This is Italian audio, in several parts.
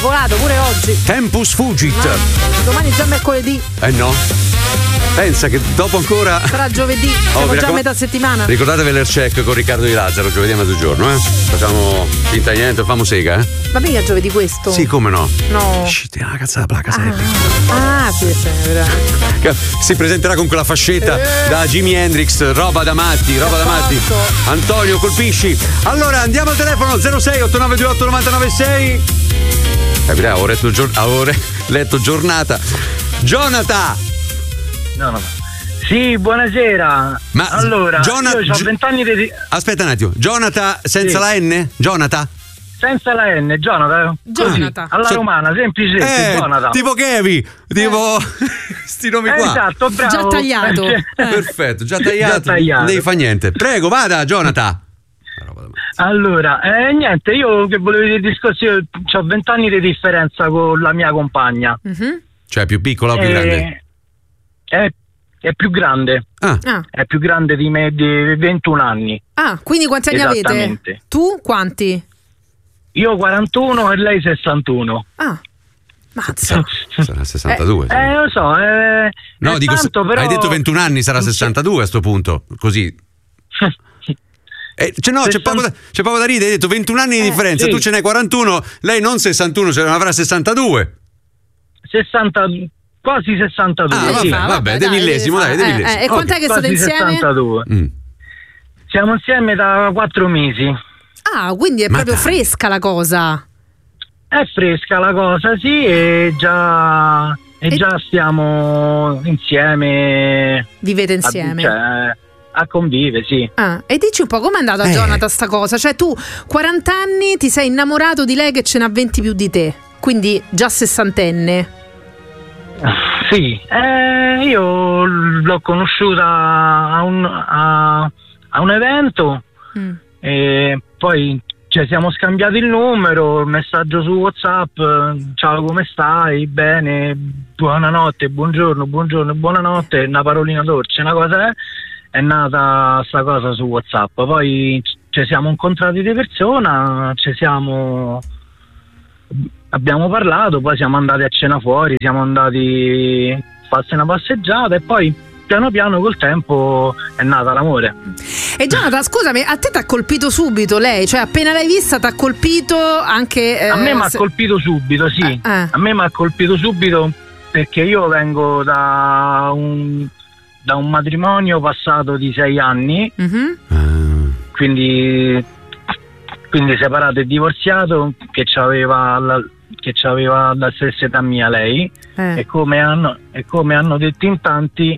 nuvolato pure oggi. Tempus fugit. Domani già mercoledì. No. Pensa che dopo ancora sarà giovedì, siamo già a metà settimana. Ricordatevi l'air check con Riccardo Di Lazzaro, giovedì a mezzogiorno, Facciamo finta di niente, famo sega, Ma mica giovedì questo? Sì, come no? No. Shit, la cazzo della placa sempre. Sì, è Si presenterà con quella fascetta da Jimi Hendrix, roba da matti. Antonio, colpisci. Allora, andiamo al telefono 06 8928 996. Ho letto giornata. Jonathan. No. Sì, buonasera. Ma allora, io ho 20 anni di... Aspetta un attimo, Jonathan senza la N? Jonathan? Senza la N, Jonathan. Così, alla romana, semplice, Jonathan. Tipo Kevi, tipo sti nomi qua. Esatto, bravo. Già tagliato. Perfetto, già tagliato. Non devi fare niente. Prego, vada, Jonathan. Allora, niente, io che volevo dire il discorso, io ho 20 anni di differenza con la mia compagna. Cioè più piccola o più grande? È più grande. È più grande di me di 21 anni. Quindi quanti anni avete? Tu quanti? Io 41 e lei 61. Mazza. Sarà 62. Lo so. No, dico, tanto, però... hai detto 21 anni, sarà 62 a sto punto. Così. C'è poco da ridere. Hai detto 21 anni di differenza, tu ce n'hai 41, lei non 61, ce ne avrà 62. 60, quasi 62. Vabbè, dei millesimo, dai. E quant'è che state insieme? 62. Siamo insieme da 4 mesi. Quindi è proprio fresca la cosa. È fresca la cosa, sì, e già stiamo insieme. Vivete insieme? A convive, sì. E dici un po' com'è andata a Jonathan sta cosa? Cioè tu 40 anni ti sei innamorato di lei che ce n'ha 20 più di te, quindi già sessantenne. Sì, io l'ho conosciuta a un evento e poi siamo scambiati il numero, il messaggio su WhatsApp, ciao come stai, bene, buonanotte, buongiorno, buonanotte, una parolina dolce, una cosa è nata sta cosa su WhatsApp, poi ci siamo incontrati di persona, abbiamo parlato, poi siamo andati a cena fuori, siamo andati a farsi una passeggiata e poi piano piano col tempo è nata l'amore. E Jonathan, scusami, a te t'ha colpito subito lei? Cioè appena l'hai vista t'ha colpito anche... a me mi ha colpito subito, sì. A me mi ha colpito subito perché io vengo da un matrimonio passato di 6 anni, quindi separato e divorziato, che aveva la stessa età mia lei, e come hanno detto in tanti,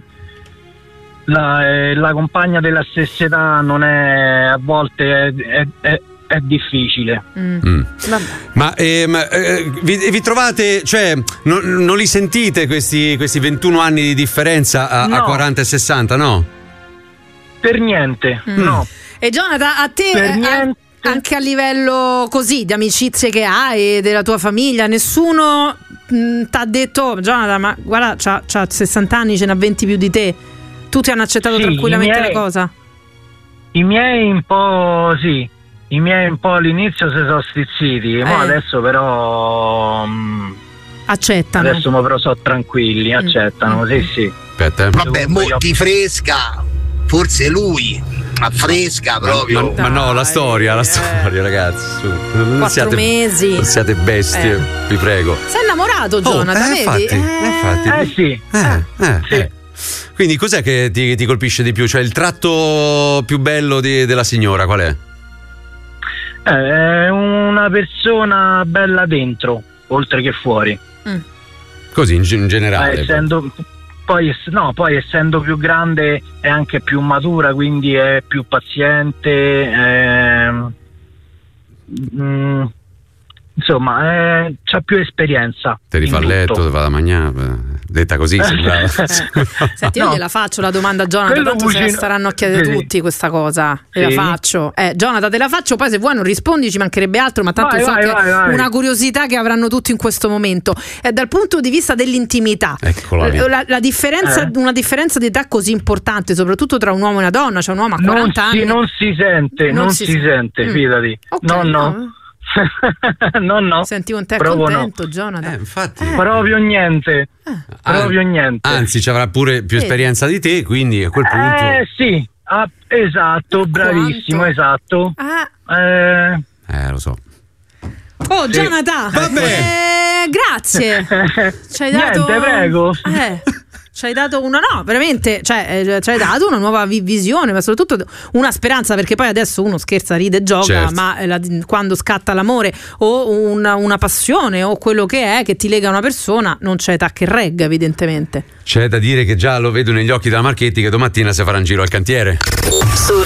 la compagna della stessa età non è, a volte è difficile. Ma vi trovate, cioè non li sentite questi 21 anni di differenza a 40 e 60, no? Per niente, no. E Jonathan, a te anche a livello così di amicizie che hai, della tua famiglia, nessuno t'ha detto Jonathan, ma guarda, c'ha 60 anni, ce n'ha 20 più di te? Tutti hanno accettato tranquillamente la cosa? I miei un po' sì. I miei un po' all'inizio si sono stizziti, ma adesso però accettano. Adesso però sono tranquilli, accettano, sì. Aspetta. Vabbè, molti fresca, forse lui, ma fresca proprio. Ma no, la storia, ragazzi. Non 4 mesi. Non siate bestie, vi prego. Sei innamorato, Jonathan, vedi? Infatti. Sì. Quindi cos'è che ti colpisce di più? Cioè il tratto più bello della signora, qual è? È una persona bella dentro, oltre che fuori. Così in generale. Poi essendo più grande è anche più matura, quindi è più paziente, insomma c'ha più esperienza. Te rifà a letto, te va da mangiare, detta così sembrava. Senti, io gliela faccio la domanda a Jonathan, tanto se la staranno a chiedere tutti questa cosa. Te la faccio. Jonathan, te la faccio, poi se vuoi non rispondi, ci mancherebbe altro, ma tanto vai. Una curiosità che avranno tutti in questo momento. Dal punto di vista dell'intimità, la differenza, una differenza di età così importante, soprattutto tra un uomo e una donna, cioè un uomo a 40 anni. Non si sente, fidati. Okay, no. No. Sentivo un te contento, Jonathan. Infatti. Proprio niente. Proprio niente. Anzi, ci avrà pure più esperienza di te, quindi a quel punto. Sì, esatto, bravissimo, esatto. Lo so. Oh, Jonathan! Vabbè! Grazie! Ci hai dato... Niente, prego! Ci hai dato veramente, ci hai dato una nuova visione, ma soprattutto una speranza, perché poi adesso uno scherza, ride e gioca, certo. ma quando scatta l'amore o una passione o quello che è che ti lega a una persona, non c'è età che regga, evidentemente. C'è da dire che già lo vedo negli occhi della Marchetti che domattina si farà un giro al cantiere. Su